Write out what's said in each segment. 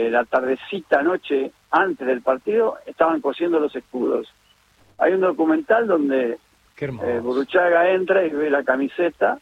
la tardecita noche antes del partido estaban cosiendo los escudos. Hay un documental donde Burruchaga entra y ve la camiseta,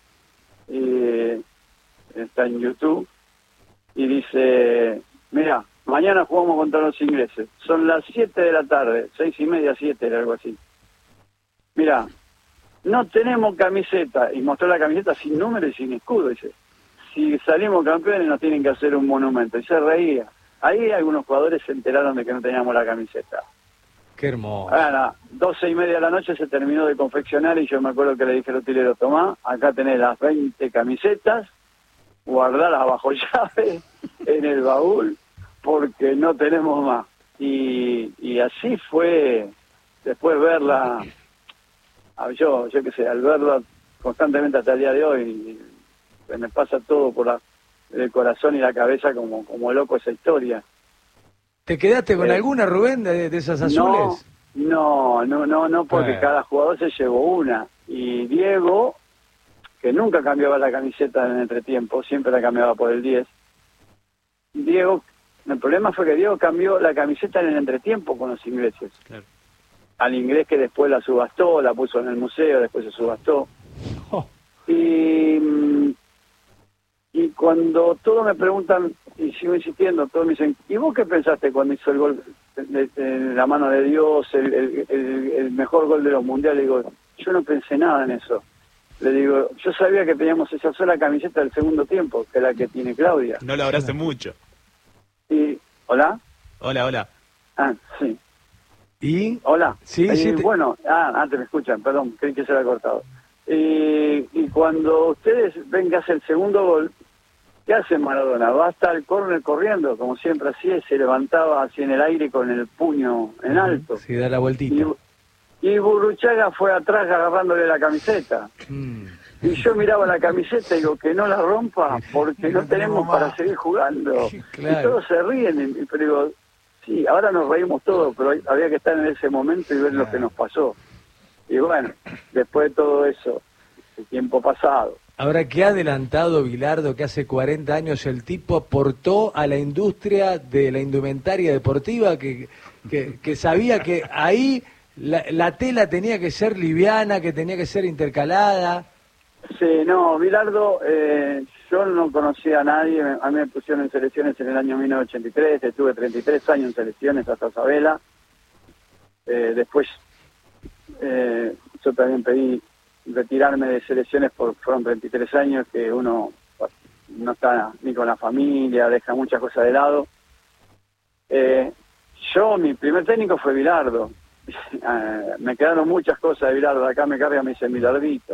está en YouTube, y dice, mira, mañana jugamos contra los ingleses, son las 7 de la tarde, 6:30, 7, era algo así. Mira, no tenemos camiseta, y mostró la camiseta sin número y sin escudo, dice, si salimos campeones nos tienen que hacer un monumento, y se reía. Ahí algunos jugadores se enteraron de que no teníamos la camiseta. Qué hermoso. Ahora, 12:30 de la noche se terminó de confeccionar y yo me acuerdo que le dije al utilero, tomá, acá tenés las 20 camisetas, guardalas bajo llave en el baúl, porque no tenemos más. Y así fue, después verla, yo qué sé, al verla constantemente hasta el día de hoy, me pasa todo por el corazón y la cabeza como loco esa historia. ¿Te quedaste con alguna, Rubén, de esas azules? No, porque cada jugador se llevó una. Y Diego, que nunca cambiaba la camiseta en el entretiempo, siempre la cambiaba por el 10. Diego, el problema fue que Diego cambió la camiseta en el entretiempo con los ingleses. Claro. Al inglés que después la subastó, la puso en el museo, después se subastó. Oh. Y cuando todos me preguntan, y sigo insistiendo, todos me dicen, ¿y vos qué pensaste cuando hizo el gol de la mano de Dios, el mejor gol de los mundiales? Le digo, yo no pensé nada en eso. Le digo, yo sabía que teníamos esa sola camiseta del segundo tiempo, que es la que tiene Claudia. No la abrace mucho. Y, ¿hola? Hola. Ah, sí. ¿Y? Hola. Sí, sí. Bueno, antes me escuchan, perdón, creí que se había cortado. Y cuando ustedes ven que hace el segundo gol, ¿qué hace Maradona? Va hasta el córner corriendo, como siempre hacía, y se levantaba así en el aire con el puño en alto. Sí, da la vueltita. Y Burruchaga fue atrás agarrándole la camiseta. Y yo miraba la camiseta y digo, que no la rompa, porque no tenemos para seguir jugando. Claro. Y todos se ríen, pero digo, sí, ahora nos reímos todos, pero había que estar en ese momento y ver lo que nos pasó. Y bueno, después de todo eso, el tiempo pasado. Ahora, ¿qué ha adelantado Bilardo, que hace 40 años el tipo aportó a la industria de la indumentaria deportiva, que sabía que ahí la tela tenía que ser liviana, que tenía que ser intercalada? Sí, no, Bilardo, yo no conocía a nadie, a mí me pusieron en selecciones en el año 1983, estuve 33 años en selecciones hasta Sabela, después yo también pedí retirarme de selecciones fueron 33 años que uno no está ni con la familia, deja muchas cosas de lado. Mi primer técnico fue Bilardo. Me quedaron muchas cosas de Bilardo, acá me carga, me dice Bilardito.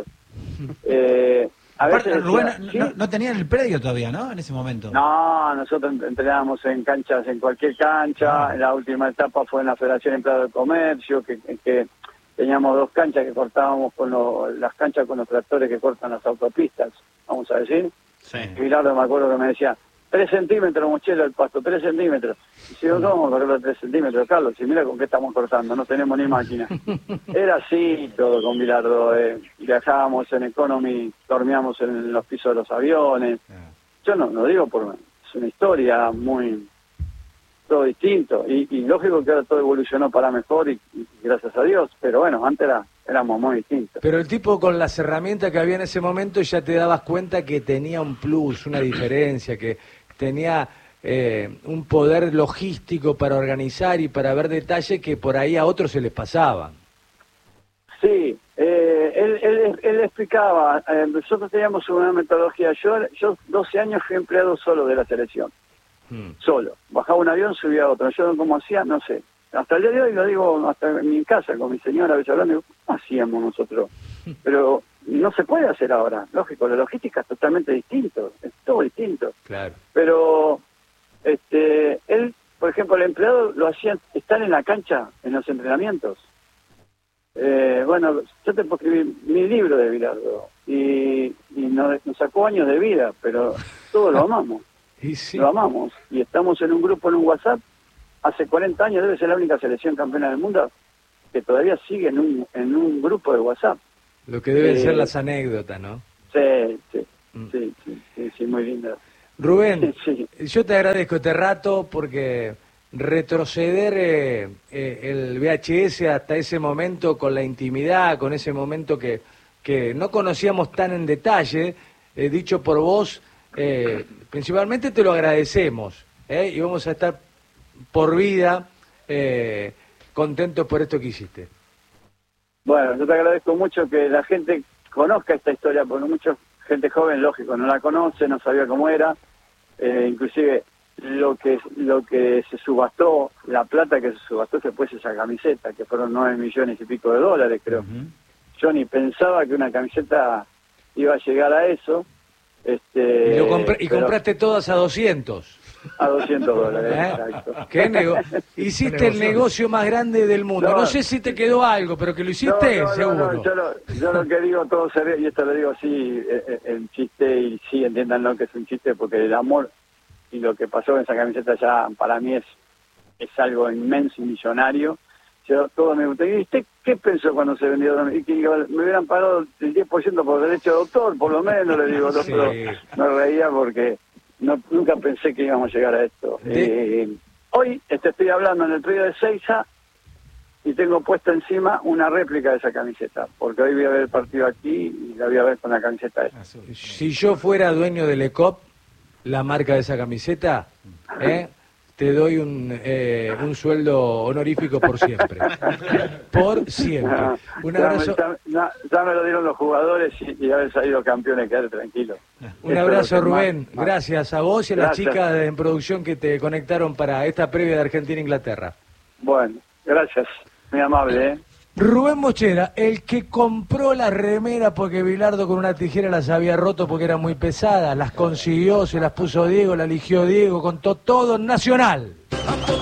A Aparte, veces Rubén, ¿sí? no tenían el predio todavía, ¿no? En ese momento. No, nosotros entrenábamos en canchas, en cualquier cancha. La última etapa fue en la Federación Empleado de Comercio, que teníamos 2 canchas que cortábamos las canchas con los tractores que cortan las autopistas, vamos a decir. Sí. Y Bilardo me acuerdo que me decía, 3 centímetros, mochila el pasto, 3 centímetros. Y si no, ¿cómo cortarlo 3 centímetros, Carlos? Y mira con qué estamos cortando, no tenemos ni máquina. Era así todo con Bilardo. Viajábamos en Economy, dormíamos en los pisos de los aviones. Yo no digo es una historia muy... todo distinto. Y lógico que ahora todo evolucionó para mejor y gracias a Dios. Pero bueno, antes éramos muy distintos. Pero el tipo con las herramientas que había en ese momento ya te dabas cuenta que tenía un plus, una diferencia, que tenía un poder logístico para organizar y para ver detalles que por ahí a otros se les pasaban. Sí, él explicaba, nosotros teníamos una metodología, yo 12 años fui empleado solo de la selección, solo, bajaba un avión, subía a otro, yo como hacía, no sé, hasta el día de hoy lo digo, hasta en mi casa con mi señora, a veces hablando, digo, ¿cómo hacíamos nosotros? Pero no se puede hacer ahora, lógico, la logística es totalmente distinto, es todo distinto. Claro. Pero él, por ejemplo, el empleado lo hacía estar en la cancha, en los entrenamientos. Bueno, yo te puedo escribir mi libro de Bilardo y nos sacó años de vida, pero todos lo amamos. Y sí. Lo amamos y estamos en un grupo, en un WhatsApp. Hace 40 años debe ser la única selección campeona del mundo que todavía sigue en un grupo de WhatsApp. Lo que deben ser las anécdotas, ¿no? Sí, muy lindas. Rubén, Sí. yo te agradezco este rato porque retroceder el VHS hasta ese momento con la intimidad, con ese momento que no conocíamos tan en detalle, dicho por vos, principalmente te lo agradecemos, y vamos a estar por vida contentos por esto que hiciste. Bueno, yo te agradezco mucho que la gente conozca esta historia, porque mucha gente joven, lógico, no la conoce, no sabía cómo era, inclusive lo que se subastó, la plata que se subastó después esa camiseta, que fueron 9 millones y pico de dólares, creo. Ujú. Yo ni pensaba que una camiseta iba a llegar a eso. Y pero compraste todas a 200. a 200 dólares, ¿Eh? exacto. Hiciste el negocio más grande del mundo. No sé si te quedó algo, pero que lo hiciste, seguro. Yo lo que digo, todo se ve, y esto lo digo así en chiste, y sí, entiéndanlo que es un chiste, porque el amor y lo que pasó en esa camiseta ya para mí es algo inmenso y millonario. Yo todo me gusta. ¿Y usted qué pensó cuando se vendió? Y que me hubieran pagado el 10% por derecho de autor, por lo menos, le digo. Sí. Me reía porque nunca pensé que íbamos a llegar a esto. Hoy estoy hablando en el predio de Seiza y tengo puesta encima una réplica de esa camiseta, porque hoy voy a ver el partido aquí y la voy a ver con la camiseta esta. Si yo fuera dueño de Lecop, la marca de esa camiseta, te doy un sueldo honorífico por siempre. Por siempre. Un abrazo. Ya me lo dieron los jugadores y haber salido campeones, quedar tranquilo. Un abrazo, Rubén. Gracias a vos y a las chicas en producción que te conectaron para esta previa de Argentina-Inglaterra. Bueno, gracias. Muy amable, ¿eh? Rubén Mochera, el que compró las remeras porque Bilardo con una tijera las había roto porque eran muy pesadas, las consiguió, se las puso Diego, la eligió Diego, contó todo en Nacional.